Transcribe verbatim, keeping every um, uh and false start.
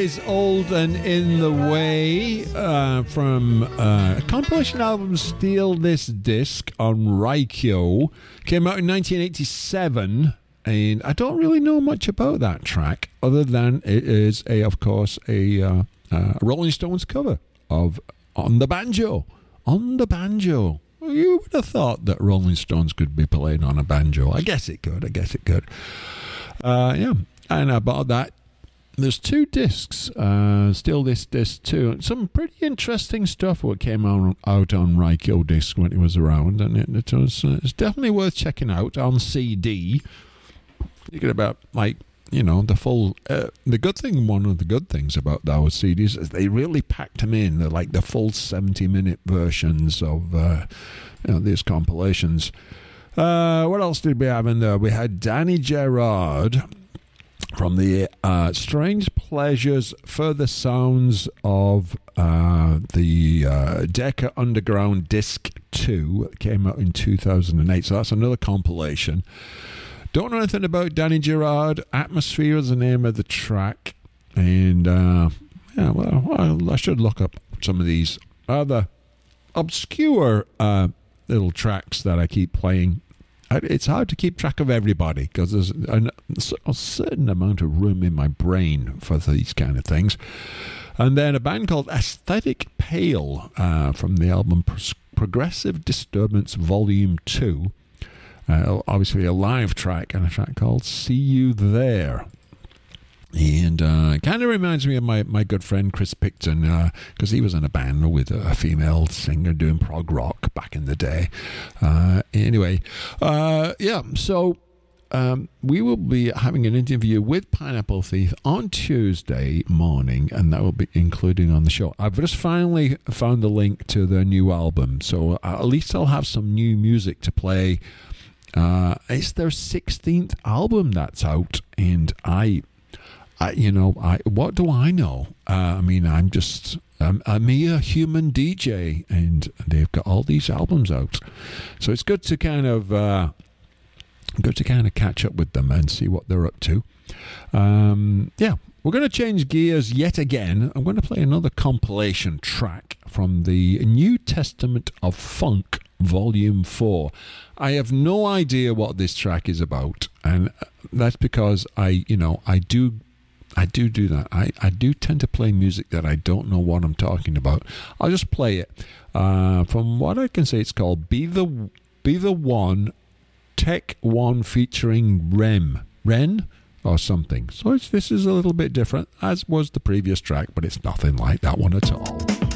is Old and In the Way uh, from uh, a compilation album Steal This Disc on Raikyo. Came out in nineteen eighty-seven, and I don't really know much about that track other than it is, a, of course, a uh, uh, Rolling Stones cover of On the Banjo. On the Banjo. You would have thought that Rolling Stones could be playing on a banjo. I guess it could. I guess it could. Uh, yeah. And about that, there's two discs, uh, still this disc too. Some pretty interesting stuff what came on, out on Raikyo disc when it was around, and it, it was uh, it's definitely worth checking out on C D. You get about like you know the full. Uh, the good thing, one of the good things about those C Ds is they really packed them in. They're like the full seventy minute versions of uh, you know these compilations. Uh, what else did we have in there? We had Danny Gerard from the uh, Strange Pleasures, Further Sounds of uh, the uh, Decca Underground Disc two. It came out in two thousand eight, so that's another compilation. Don't know anything about Danny Gerard. Atmosphere is the name of the track. And, uh, yeah, well, well, I should look up some of these other obscure uh, little tracks that I keep playing. It's hard to keep track of everybody because there's a, a certain amount of room in my brain for these kind of things. And then a band called Aesthetic Pale uh, from the album Pro- Progressive Disturbance Volume two. Uh, obviously a live track and a track called See You There. And uh, it kind of reminds me of my, my good friend Chris Picton, because uh, he was in a band with a female singer doing prog rock back in the day. Uh, anyway, uh, yeah, so um, we will be having an interview with Pineapple Thief on Tuesday morning, and that will be including on the show. I've just finally found the link to their new album, so at least I'll have some new music to play. Uh, it's their sixteenth album that's out, and I... I, you know, I what do I know? Uh, I mean, I'm just I'm, I'm a mere human D J, and they've got all these albums out, so it's good to kind of uh, good to kind of catch up with them and see what they're up to. Um, yeah, we're going to change gears yet again. I'm going to play another compilation track from the New Testament of Funk, Volume Four. I have no idea what this track is about, and that's because I, you know, I do. I do do that. I, I do tend to play music that I don't know what I'm talking about. I'll just play it. Uh, from what I can say, it's called Be the Be the One, Tech One featuring Rem. Ren? Or something. So it's, this is a little bit different, as was the previous track, but it's nothing like that one at all.